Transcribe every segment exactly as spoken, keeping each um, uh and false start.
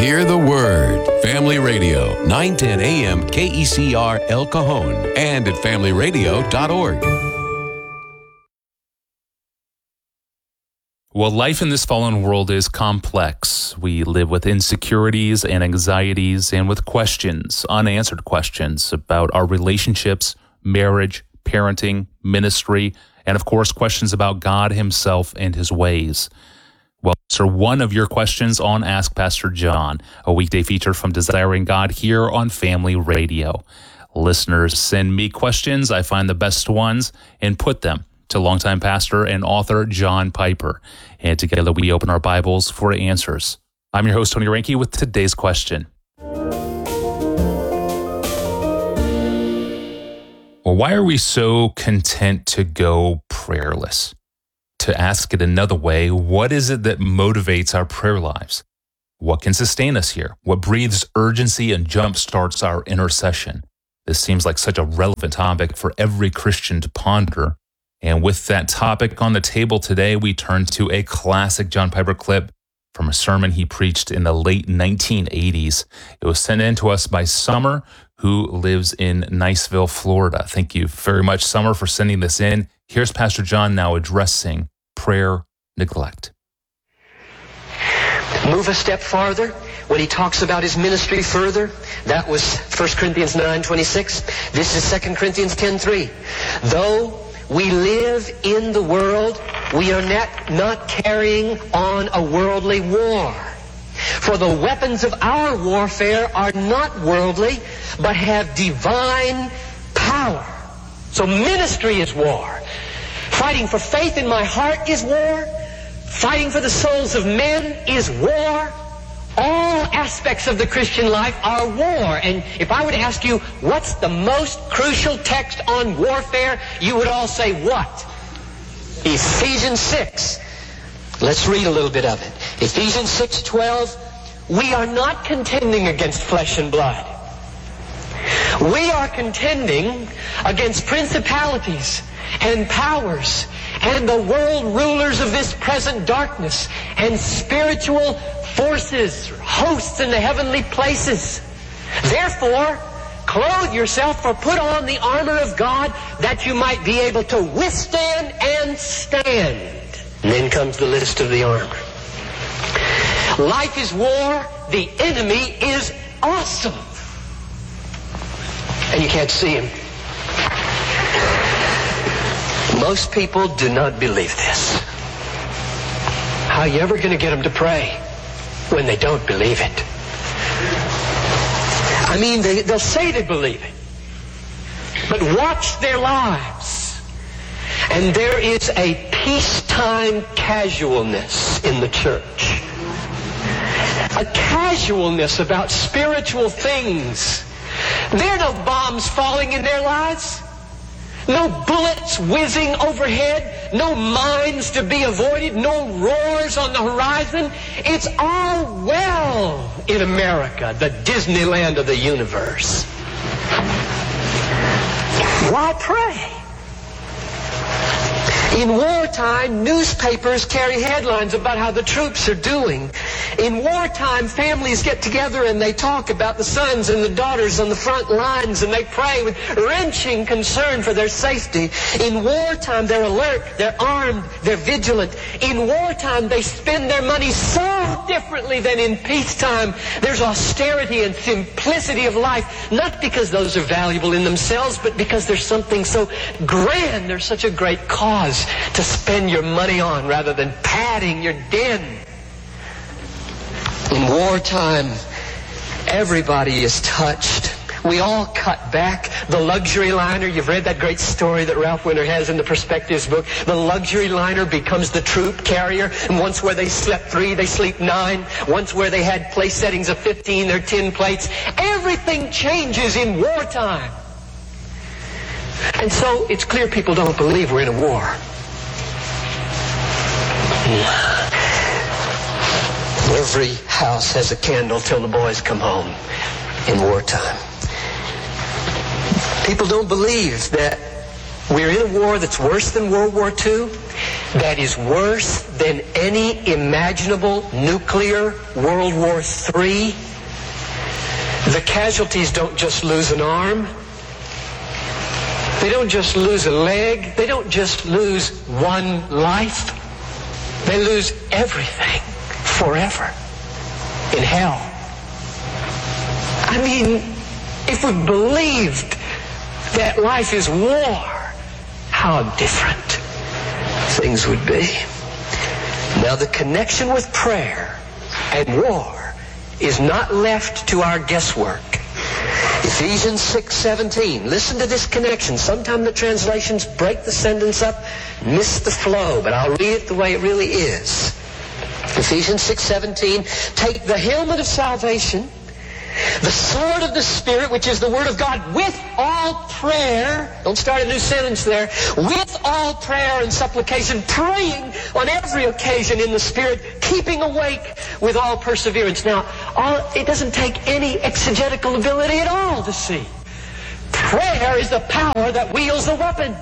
Hear the word. Family Radio, nine ten a.m. K E C R El Cajon and at family radio dot org. Well, life in this fallen world is complex. We live with insecurities and anxieties and with questions, unanswered questions about our relationships, marriage, parenting, ministry, and of course, questions about God himself and his ways. Well, answer one of your questions on Ask Pastor John, a weekday feature from Desiring God here on Family Radio. Listeners send me questions. I find the best ones and put them to longtime pastor and author John Piper. And together we open our Bibles for answers. I'm your host, Tony Reinke, with today's question. Well, why are we so content to go prayerless? To ask it another way, what is it that motivates our prayer lives? What can sustain us here? What breathes urgency and jumpstarts our intercession? This seems like such a relevant topic for every Christian to ponder. And with that topic on the table today, we turn to a classic John Piper clip from a sermon he preached in the late nineteen eighties. It was sent in to us by Summer, who lives in Niceville, Florida. Thank you very much, Summer, for sending this in. Here's Pastor John now addressing prayer neglect. Move a step farther when he talks about his ministry further. That was First Corinthians nine twenty-six. This is Second Corinthians ten three. Though we live in the world, we are not, not carrying on a worldly war. For the weapons of our warfare are not worldly, but have divine power. So ministry is war. Fighting for faith in my heart is war. Fighting for the souls of men is war. All aspects of the Christian life are war. And if I were to ask you, what's the most crucial text on warfare, you would all say what? Ephesians six. Let's read a little bit of it. Ephesians six twelve. We are not contending against flesh and blood. We are contending against principalities and powers and the world rulers of this present darkness and spiritual forces, hosts in the heavenly places. Therefore, clothe yourself or put on the armor of God that you might be able to withstand and stand. And then comes the list of the armor. Life is war. The enemy is awesome. And you can't see him. Most people do not believe this. How are you ever going to get them to pray when they don't believe it? I mean, they, they'll say they believe it, but watch their lives. And there is a peacetime casualness in the church. A casualness about spiritual things. There are no bombs falling in their lives. No bullets whizzing overhead. No mines to be avoided. No roars on the horizon. It's all well in America, the Disneyland of the universe. Why pray? In wartime, newspapers carry headlines about how the troops are doing. In wartime, families get together and they talk about the sons and the daughters on the front lines, and they pray with wrenching concern for their safety. In wartime, they're alert, they're armed, they're vigilant. In wartime, they spend their money so differently than in peacetime. There's austerity and simplicity of life, not because those are valuable in themselves, but because there's something so grand. There's such a great cause to spend your money on rather than padding your den. In wartime, everybody is touched. We all cut back. The luxury liner, you've read that great story that Ralph Winter has in the Perspectives book. The luxury liner becomes the troop carrier. And once where they slept three, they sleep nine. Once where they had place settings of fifteen, they're ten plates. Everything changes in wartime. And so it's clear people don't believe we're in a war. Every house has a candle till the boys come home in wartime. People don't believe that We're in a war that's worse than World War Two, that is worse than any imaginable nuclear World War Three. The casualties don't just lose an arm. They don't just lose a leg. They don't just lose one life. They lose everything forever in hell. I mean, if we believed that life is war, how different things would be. Now, the connection with prayer and war is not left to our guesswork. Ephesians six seventeen. Listen to this connection. Sometimes the translations break the sentence up, miss the flow, but I'll read it the way it really is. Ephesians six seventeen. Take the helmet of salvation, the sword of the Spirit, which is the Word of God, with all prayer. Don't start a new sentence there. With all prayer and supplication, praying on every occasion in the Spirit, keeping awake with all perseverance. Now, all, it doesn't take any exegetical ability at all to see. Prayer is the power that wields the weapon.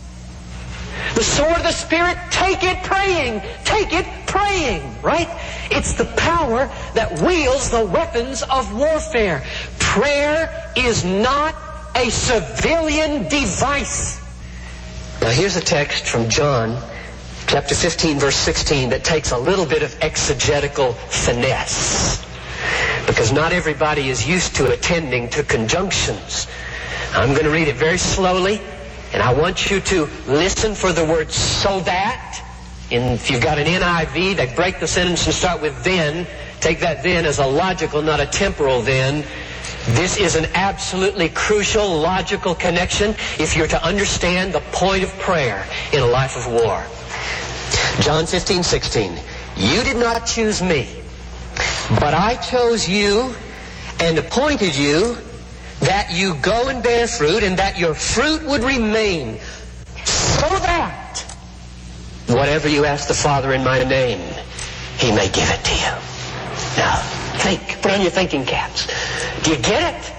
The sword of the Spirit, take it praying. Take it praying, right? It's the power that wields the weapons of warfare. Prayer is not a civilian device. Now here's a text from John chapter fifteen, verse sixteen, that takes a little bit of exegetical finesse, because not everybody is used to attending to conjunctions. I'm going to read it very slowly, and I want you to listen for the word so that. And if you've got an N I V, they break the sentence and start with then. Take that then as a logical, not a temporal then. This is an absolutely crucial logical connection if you're to understand the point of prayer in a life of war. John fifteen, sixteen. You did not choose me, but I chose you and appointed you that you go and bear fruit, and that your fruit would remain, so that whatever you ask the Father in my name, He may give it to you. Now, think. Put on your thinking caps. Do you get it?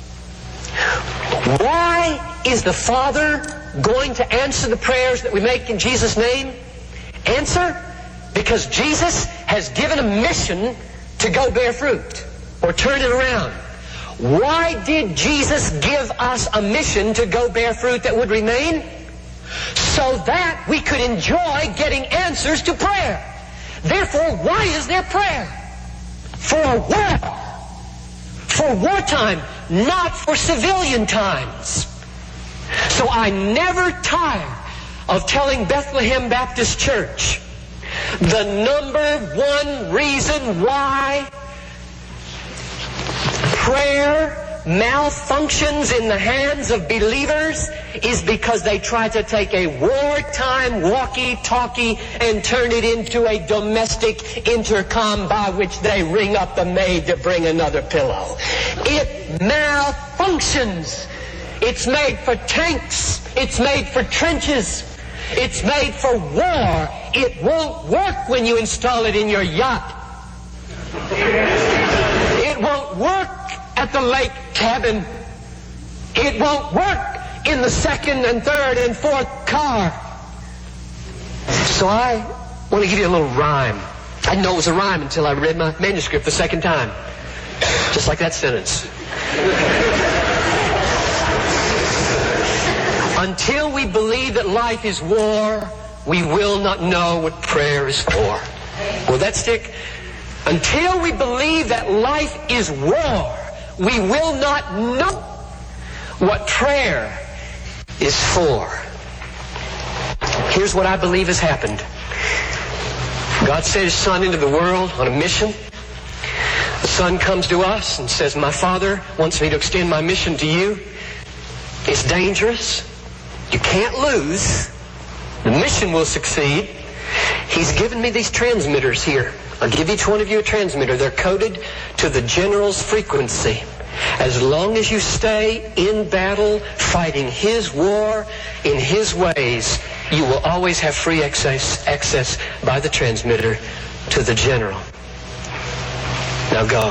Why is the Father going to answer the prayers that we make in Jesus' name? Answer? Because Jesus has given a mission to go bear fruit, or turn it around. Why did Jesus give us a mission to go bear fruit that would remain? So that we could enjoy getting answers to prayer. Therefore, why is there prayer? For a war. For wartime, not for civilian times. So I never tire of telling Bethlehem Baptist Church the number one reason why prayer malfunctions in the hands of believers is because they try to take a wartime walkie-talkie and turn it into a domestic intercom by which they ring up the maid to bring another pillow. It malfunctions. It's made for tanks. It's made for trenches. It's made for war. It won't work when you install it in your yacht. It won't work at the lake cabin. It won't work in the second and third and fourth car. So I want to give you a little rhyme. I didn't know it was a rhyme until I read my manuscript the second time. Just like that sentence. Until we believe that life is war, we will not know what prayer is for. Will that stick? Until we believe that life is war, we will not know what prayer is for. Here's what I believe has happened. God sent His Son into the world on a mission. The Son comes to us and says, my Father wants me to extend my mission to you. It's dangerous. You can't lose. The mission will succeed. He's given me these transmitters here. I'll give each one of you a transmitter. They're coded to the general's frequency. As long as you stay in battle, fighting His war in His ways, you will always have free access, access by the transmitter to the general. Now go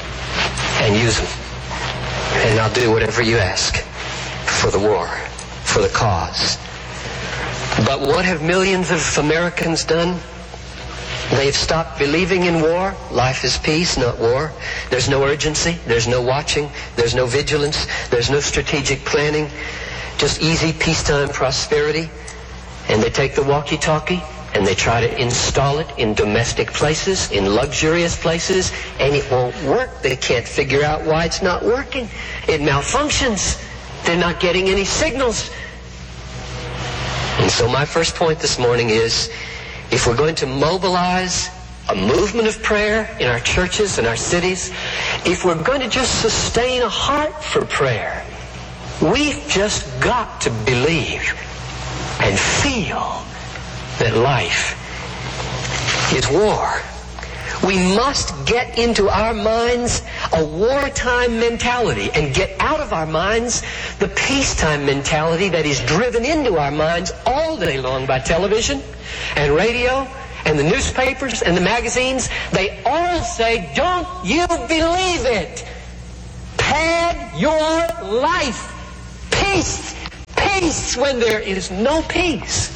and use them. And I'll do whatever you ask for the war, for for the cause. But what have millions of Americans done? They've stopped believing in war. Life is peace, not war. There's no urgency. There's no watching. There's no vigilance. There's no strategic planning. Just easy peacetime prosperity. And they take the walkie-talkie and they try to install it in domestic places, in luxurious places, and it won't work. They can't figure out why it's not working. It malfunctions. They're not getting any signals. And so my first point this morning is, if we're going to mobilize a movement of prayer in our churches and our cities, if we're going to just sustain a heart for prayer, we've just got to believe and feel that life is war. We must get into our minds a wartime mentality and get out of our minds the peacetime mentality that is driven into our minds all day long by television and radio and the newspapers and the magazines. They all say, don't you believe it? Pad your life. Peace. Peace when there is no peace.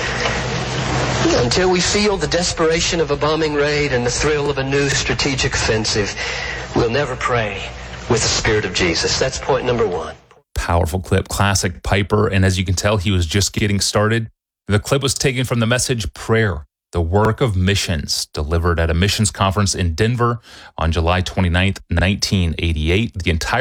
Until we feel the desperation of a bombing raid and the thrill of a new strategic offensive, we'll never pray with the Spirit of Jesus. That's point number one. Powerful clip, classic Piper. And as you can tell, he was just getting started. The clip was taken from the message Prayer, the Work of Missions, delivered at a missions conference in Denver on July twenty-ninth, nineteen eighty-eight. The entire